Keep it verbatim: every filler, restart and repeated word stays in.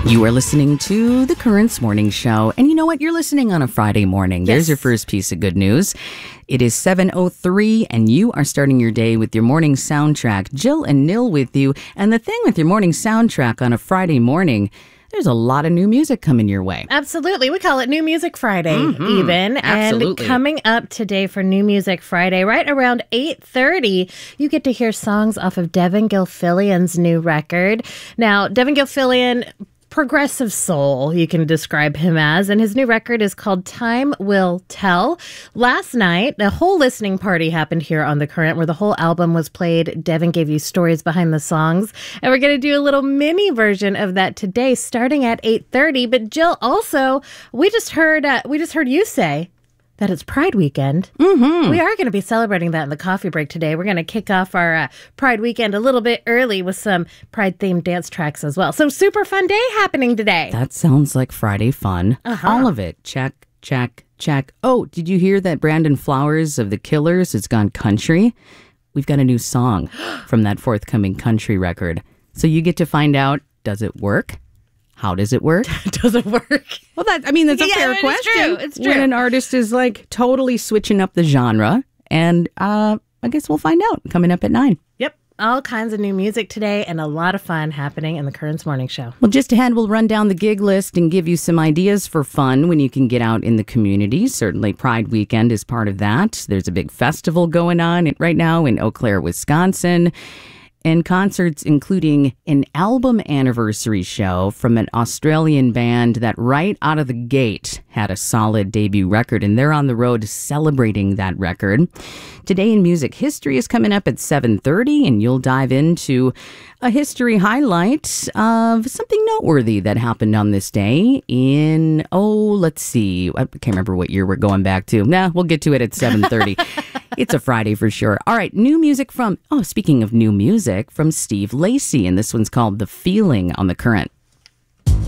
You are listening to The Currents Morning Show. And you know what? You're listening on a Friday morning. Yes. There's your first piece of good news. It is seven oh three, and you are starting your day with your morning soundtrack. Jill and Nil with you. And the thing with your morning soundtrack on a Friday morning, there's a lot of new music coming your way. Absolutely. We call it New Music Friday, Mm-hmm. even. Absolutely. And coming up today for New Music Friday, right around eight thirty, you get to hear songs off of Devin Gilfillian's new record. Now, Devin Gilfillian, progressive soul, you can describe him as, and his new record is called Time Will Tell. Last night, a whole listening party happened here on The Current where the whole album was played. Devin gave you stories behind the songs, and we're going to do a little mini version of that today starting at eight thirty. But Jill, also, we just heard uh, we just heard you say that it's Pride Weekend. Mm-hmm. We are going to be celebrating that in the coffee break today. We're going to kick off our uh, Pride Weekend a little bit early with some Pride-themed dance tracks as well. So super fun day happening today. That sounds like Friday fun. Uh-huh. All of it. Check, check, check. Oh, did you hear that Brandon Flowers of The Killers has gone country? We've got a new song from that forthcoming country record. So you get to find out, does it work? How does it work? Does it work? Well, that I mean, that's a Yeah, fair it's question. true. It's true. When an artist is like totally switching up the genre, and uh, I guess we'll find out coming up at nine. Yep. All kinds of new music today and a lot of fun happening in the Currents Morning Show. Well, just ahead, we'll run down the gig list and give you some ideas for fun when you can get out in the community. Certainly, Pride Weekend is part of that. There's a big festival going on right now in Eau Claire, Wisconsin. And concerts including an album anniversary show from an Australian band that right out of the gate had a solid debut record, and they're on the road celebrating that record. Today in Music History is coming up at seven thirty, and you'll dive into a history highlight of something noteworthy that happened on this day in, oh, let's see, I can't remember what year we're going back to. Nah, we'll get to it at seven thirty. It's a Friday for sure. All right, new music from, oh, speaking of new music, from Steve Lacy, and this one's called The Feeling on The Current.